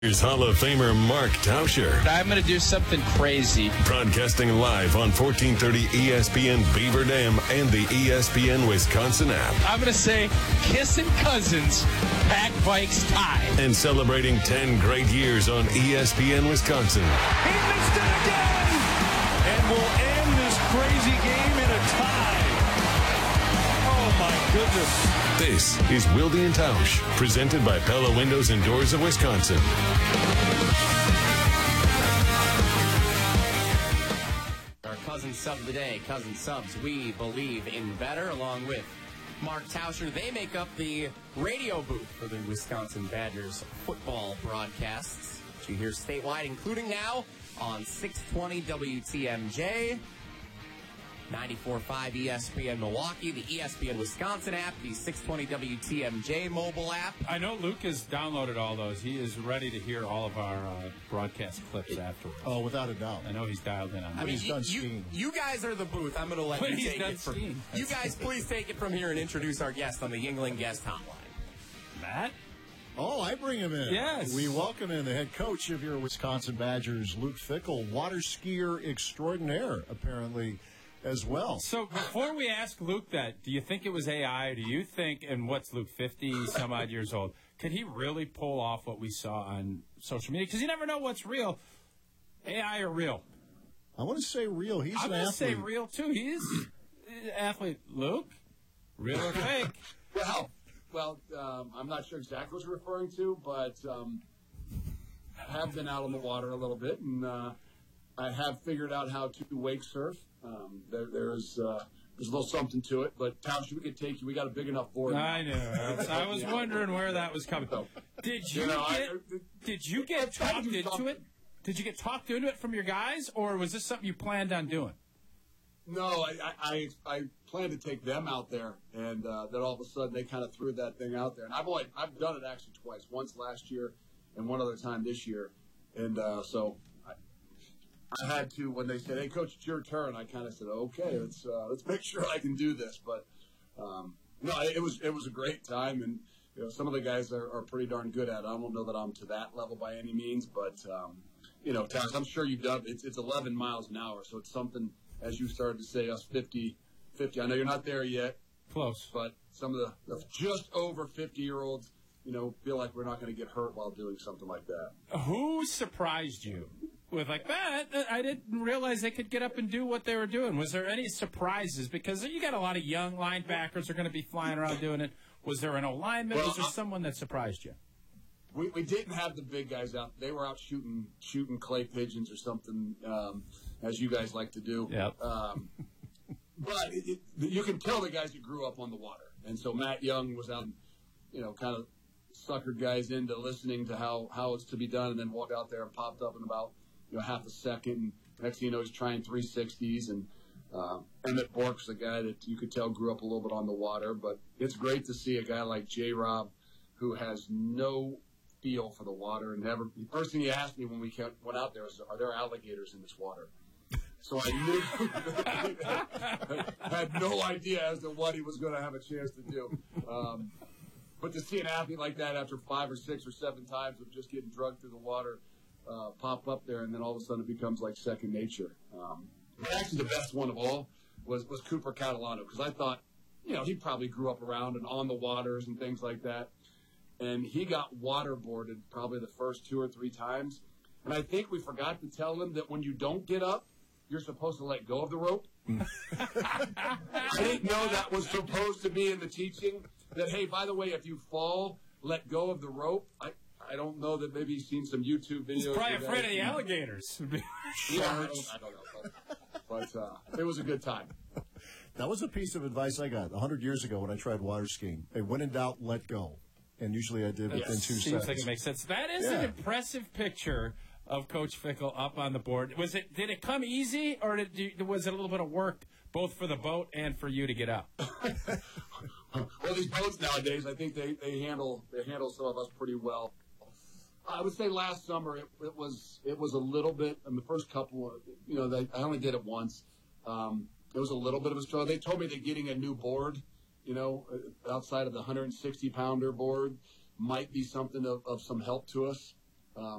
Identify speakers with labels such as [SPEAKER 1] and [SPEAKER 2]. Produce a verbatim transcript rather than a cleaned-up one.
[SPEAKER 1] Here's Hall of Famer Mark Tauscher.
[SPEAKER 2] I'm going to do something crazy.
[SPEAKER 1] Broadcasting live on fourteen thirty E S P N Beaver Dam and the E S P N Wisconsin app.
[SPEAKER 2] I'm going to say kissing cousins, pack bikes tie.
[SPEAKER 1] And celebrating ten great years on E S P N Wisconsin.
[SPEAKER 3] He missed it again! And will end this crazy game in a tie. Oh, my goodness.
[SPEAKER 1] This is Wilde and Tausch, presented by Pella Windows and Doors of Wisconsin.
[SPEAKER 4] Our Cousin Sub of the day, Cousin Subs, we believe in better, along with Mark Tauscher. They make up the radio booth for the Wisconsin Badgers football broadcasts, which you hear statewide, including now on six twenty W T M J. ninety-four point five E S P N Milwaukee, the E S P N Wisconsin app, the six twenty W T M J mobile app.
[SPEAKER 5] I know Luke has downloaded all those. He is ready to hear all of our uh, broadcast clips afterwards.
[SPEAKER 6] Oh, without a doubt.
[SPEAKER 5] I know he's dialed in on that.
[SPEAKER 4] I mean,
[SPEAKER 6] he's
[SPEAKER 4] you,
[SPEAKER 6] done
[SPEAKER 4] you,
[SPEAKER 6] skiing.
[SPEAKER 4] you guys are the booth. I'm going to let
[SPEAKER 5] When
[SPEAKER 4] you
[SPEAKER 5] he's
[SPEAKER 4] take
[SPEAKER 5] done
[SPEAKER 4] it from
[SPEAKER 5] skiing.
[SPEAKER 4] You guys please take it from here and introduce our guest on the Yingling Guest Hotline.
[SPEAKER 5] Matt?
[SPEAKER 6] Oh, I bring him in.
[SPEAKER 5] Yes.
[SPEAKER 6] We welcome in the head coach of your Wisconsin Badgers, Luke Fickell, water skier extraordinaire, apparently, as well.
[SPEAKER 5] So before we ask Luke that, do you think it was A I, or do you think, and what's Luke, fifty-some-odd years old, could he really pull off what we saw on social media? Because you never know what's real, A I or real.
[SPEAKER 6] I want to say real. He's
[SPEAKER 5] I'm
[SPEAKER 6] an
[SPEAKER 5] going to
[SPEAKER 6] athlete.
[SPEAKER 5] say real, too. He is an athlete. Luke? Real or fake?
[SPEAKER 7] Well, well, um, I'm not sure exactly what you're referring to, but um, I have been out on the water a little bit, and uh, I have figured out how to wake surf. Um, there, there's uh, there's a little something to it, but Tausch, we could take you. We got a big enough board.
[SPEAKER 5] I know. I was wondering where that was coming from. Did you,
[SPEAKER 7] You know,
[SPEAKER 5] get?
[SPEAKER 7] I-
[SPEAKER 5] did you get
[SPEAKER 7] I- I
[SPEAKER 5] talked
[SPEAKER 7] do
[SPEAKER 5] into
[SPEAKER 7] something.
[SPEAKER 5] it? Did you get talked into it from your guys, or was this something you planned on doing?
[SPEAKER 7] No, I, I, I, I plan to take them out there, and uh, then all of a sudden they kind of threw that thing out there. And I've only, I've done it actually twice, once last year and one other time this year. And uh, so I, I had to, when they said, "Hey, coach, it's your turn," I kind of said, "Okay, let's uh, let's make sure I can do this." But um, no, it was it was a great time, and you know, some of the guys are, are pretty darn good at it. I don't know that I'm to that level by any means, but um, you know, Taz, I'm sure you've done. It's it's eleven miles an hour, so it's something. As you started to say, us fifty, fifty. I know you're not there yet.
[SPEAKER 5] Close.
[SPEAKER 7] But some of the, the just over fifty-year-olds, you know, feel like we're not going to get hurt while doing something like that.
[SPEAKER 5] Who surprised you with like that? I didn't realize they could get up and do what they were doing. Was there any surprises? Because you got a lot of young linebackers are going to be flying around doing it. Was there an O-lineman?
[SPEAKER 7] Well,
[SPEAKER 5] Was there
[SPEAKER 7] I-
[SPEAKER 5] someone that surprised you?
[SPEAKER 7] We we didn't have the big guys out. They were out shooting shooting clay pigeons or something, um, as you guys like to do.
[SPEAKER 5] Yep.
[SPEAKER 7] Um, but it, it, you can tell the guys that grew up on the water. And so Matt Young was out, you know, kind of suckered guys into listening to how, how it's to be done, and then walked out there and popped up in about, you know, half a second. And next thing you know, he's trying three sixties. And uh, Emmett Bork's the guy that you could tell grew up a little bit on the water. But it's great to see a guy like J-Rob, who has no feel for the water, and never. The first thing he asked me when we went out there was, "Are there alligators in this water?" So I knew I had no idea as to what he was going to have a chance to do. Um, but to see an athlete like that after five or six or seven times of just getting drugged through the water uh, pop up there, and then all of a sudden it becomes like second nature. Um, but actually, the best one of all was was Cooper Catalano, because I thought, you know, he probably grew up around and on the waters and things like that. And he got waterboarded probably the first two or three times. And I think we forgot to tell him that when you don't get up, you're supposed to let go of the rope. I didn't know that was supposed to be in the teaching, that, hey, by the way, if you fall, let go of the rope. I, I don't know that maybe he's seen some YouTube videos.
[SPEAKER 5] He's probably
[SPEAKER 7] of
[SPEAKER 5] afraid
[SPEAKER 7] that.
[SPEAKER 5] of the alligators.
[SPEAKER 7] Yeah, I don't, I don't know. But, but uh, it was a good time.
[SPEAKER 6] That was a piece of advice I got one hundred years ago when I tried water skiing. Hey, when in doubt, let go. And usually I did within two
[SPEAKER 5] Seems
[SPEAKER 6] seconds.
[SPEAKER 5] like it makes sense. That is
[SPEAKER 6] Yeah.
[SPEAKER 5] an impressive picture of Coach Fickell up on the board. Was it? Did it come easy, or did you, was it a little bit of work both for the boat and for you to get up?
[SPEAKER 7] Well, these boats nowadays, I think they, they handle they handle some of us pretty well. I would say last summer it, it was it was a little bit. In the first couple, of, you know, they, I only did it once. Um, it was a little bit of a struggle. They told me that getting a new board, you know, outside of the one hundred sixty pounder board, might be something of, of some help to us.